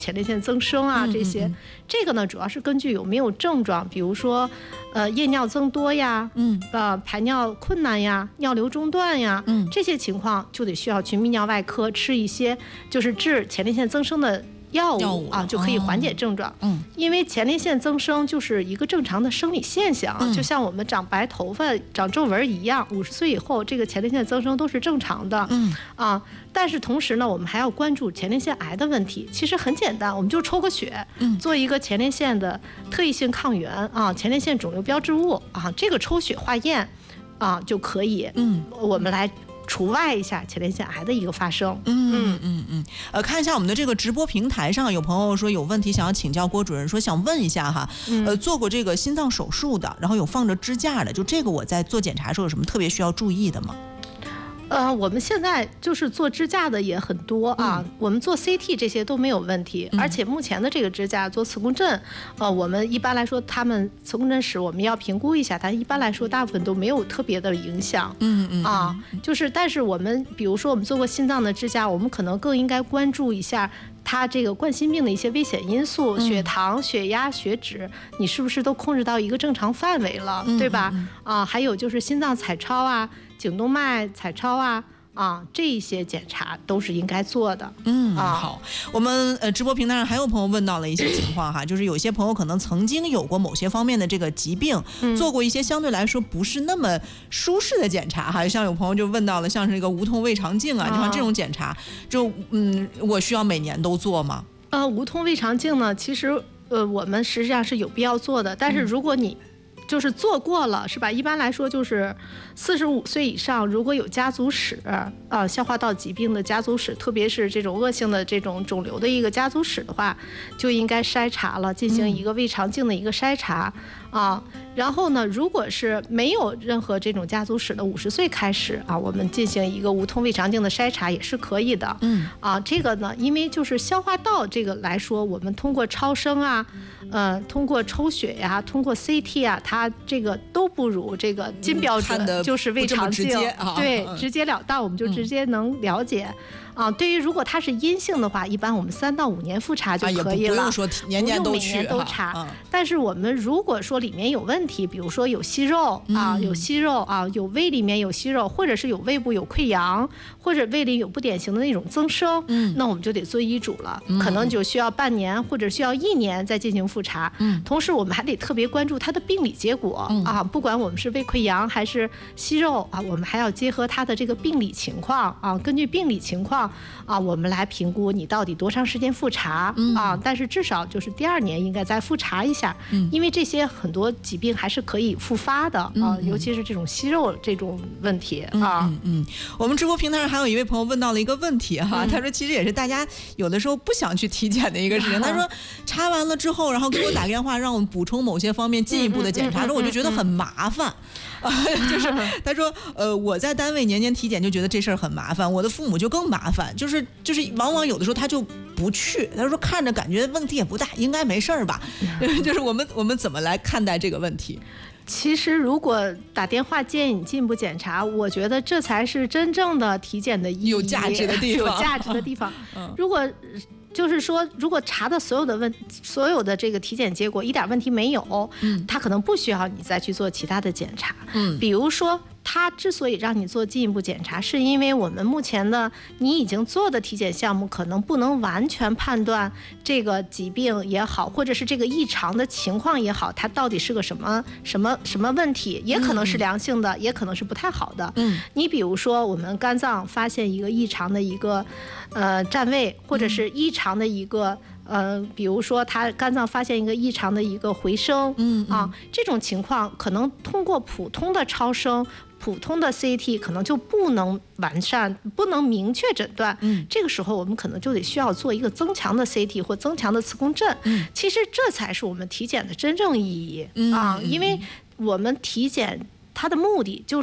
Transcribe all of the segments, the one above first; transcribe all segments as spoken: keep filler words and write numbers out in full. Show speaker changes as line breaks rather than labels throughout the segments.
前列腺增生啊这些，嗯嗯嗯这个呢主要是根据有没有症状，比如说，呃，夜尿增多呀，嗯，呃，排尿困难呀，尿流中断呀，嗯，这些情况就得需要去泌尿外科吃一些就是治前列腺增生的药物, 药物啊，就可以缓解症状。嗯，因为前列腺增生就是一个正常的生理现象，嗯、就像我们长白头发、长皱纹一样，五十岁以后这个前列腺增生都是正常的。嗯，啊，但是同时呢，我们还要关注前列腺癌的问题。其实很简单，我们就抽个血，嗯，做一个前列腺的特异性抗原啊，前列腺肿瘤标志物啊，这个抽血化验啊就可以。嗯，我们来除外一下前列腺癌的一个发生。
嗯嗯嗯呃，看一下我们的这个直播平台上，有朋友说有问题想要请教郭主任，说想问一下哈，呃，做过这个心脏手术的，然后有放着支架的，就这个我在做检查的时候有什么特别需要注意的吗？
呃，我们现在就是做支架的也很多啊，嗯、我们做 C T 这些都没有问题，嗯、而且目前的这个支架做磁共振，呃，我们一般来说他们磁共振室我们要评估一下，但一般来说大部分都没有特别的影响。嗯嗯啊，就是但是我们比如说我们做过心脏的支架，我们可能更应该关注一下它这个冠心病的一些危险因素，血糖、血压、血脂，你是不是都控制到一个正常范围了，对吧？啊，还有就是心脏彩超啊。颈动脉彩超啊啊，这一些检查都是应该做的。
嗯，啊、好，我们呃直播平台上还有朋友问到了一些情况哈，就是有些朋友可能曾经有过某些方面的这个疾病，嗯、做过一些相对来说不是那么舒适的检查哈，像有朋友就问到了像是这个无痛胃肠镜啊，就像这种检查，就嗯，我需要每年都做吗？
呃，无痛胃肠镜呢，其实呃我们实际上是有必要做的，但是如果你、嗯就是做过了是吧？一般来说就是四十五岁以上，如果有家族史啊、呃，消化道疾病的家族史，特别是这种恶性的这种肿瘤的一个家族史的话，就应该筛查了，进行一个胃肠镜的一个筛查、嗯、啊。然后呢，如果是没有任何这种家族史的，五十岁开始啊，我们进行一个无痛胃肠镜的筛查也是可以的。嗯啊，这个呢，因为就是消化道这个来说，我们通过超声啊，呃，通过抽血呀、啊，通过 C T 啊，它这个都不如这个金标准，就是胃肠镜，
啊、
对，直截了当，我们就直接能了解。嗯啊，对于如果它是阴性的话，一般我们三到五年复查就可以了，
啊、不用说年年都去，
每年都查。啊、但是我们如果说里面有问题，比如说有息肉啊，有息肉啊，有胃里面有息肉，或者是有胃部有溃疡，或者胃里有不典型的那种增生，嗯，那我们就得做医嘱了，嗯、可能就需要半年或者需要一年再进行复查。嗯，同时我们还得特别关注它的病理结果、嗯、啊，不管我们是胃溃疡还是息肉啊，我们还要结合它的这个病理情况啊，根据病理情况。啊，我们来评估你到底多长时间复查、嗯、啊？但是至少就是第二年应该再复查一下，嗯、因为这些很多疾病还是可以复发的、嗯、啊，尤其是这种息肉这种问题、嗯、啊。
嗯嗯，我们直播平台上还有一位朋友问到了一个问题哈，嗯、他说其实也是大家有的时候不想去体检的一个事情。嗯、他说查完了之后，然后给我打电话让我们补充某些方面进一步的检查，说、嗯嗯、我就觉得很麻烦。啊，就是他说，呃，我在单位年年体检就觉得这事儿很麻烦，我的父母就更麻烦，就是就是往往有的时候他就不去，他说看着感觉问题也不大，应该没事儿吧？就是我们我们怎么来看待这个问题？
其实如果打电话建议你进一步检查，我觉得这才是真正的体检的意义，
有价值的地方，
有价值的地方。嗯、如果就是说，如果查的所有的问所有的这个体检结果一点问题没有，嗯，他可能不需要你再去做其他的检查，嗯，比如说。他之所以让你做进一步检查，是因为我们目前的你已经做的体检项目可能不能完全判断这个疾病也好，或者是这个异常的情况也好，它到底是个什么什么什么问题，也可能是良性的，嗯、也可能是不太好的。嗯，你比如说我们肝脏发现一个异常的一个呃占位，或者是异常的一个。呃，比如说他肝脏发现一个异常的一个回声，嗯啊，这种情况可能通过普通的超声、普通的 C T 可能就不能完善，不能明确诊断。嗯，这个时候我们可能就得需要做一个增强的 C T 或增强的磁共振。嗯，其实这才是我们体检的真正意义啊，因为我们体检它的目的就是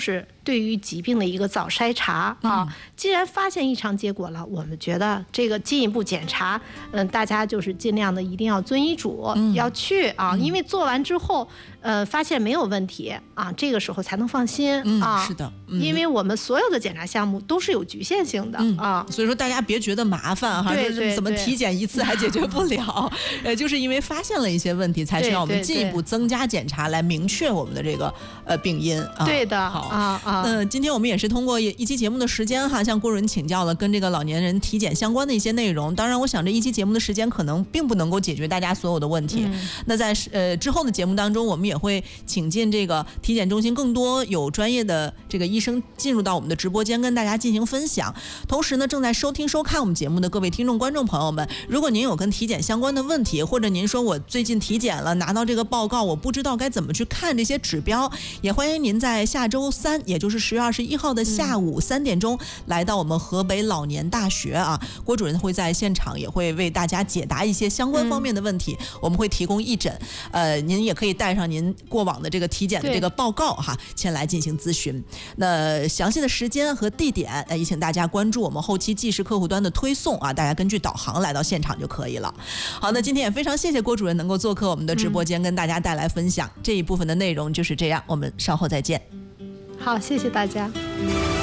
对于疾病的一个早筛查啊。嗯、既然发现异常结果了，我们觉得这个进一步检查，嗯，大家就是尽量的一定要遵医嘱、嗯、要去啊，因为做完之后。呃，发现没有问题啊，这个时候才能放心、
嗯、
啊。
是的、嗯，
因为我们所有的检查项目都是有局限性的、嗯、啊，
所以说大家别觉得麻烦哈，就是怎么体检一次还解决不了，呃，就是因为发现了一些问题，才需要我们进一步增加检查来明确我们的这个呃病因啊。
对的，
好
啊啊。
呃，今天我们也是通过一期节目的时间哈，向郭主任请教了跟这个老年人体检相关的一些内容。当然，我想这一期节目的时间可能并不能够解决大家所有的问题。嗯、那在呃之后的节目当中，我们也会请进这个体检中心更多有专业的这个医生进入到我们的直播间，跟大家进行分享。同时呢，正在收听收看我们节目的各位听众观众朋友们，如果您有跟体检相关的问题，或者您说我最近体检了，拿到这个报告，我不知道该怎么去看这些指标，也欢迎您在下周三，也就是十月二十一号的下午三点钟，来到我们河北老年大学啊，郭主任会在现场也会为大家解答一些相关方面的问题，嗯、我们会提供义诊，呃，您也可以带上您过往的这个体检的这个报告哈，前来进行咨询。那详细的时间和地点，也请大家关注我们后期即时客户端的推送啊，大家根据导航来到现场就可以了。好，那今天也非常谢谢郭主任能够做客我们的直播间，嗯、跟大家带来分享这一部分的内容，就是这样，我们稍后再见。
好，谢谢大家。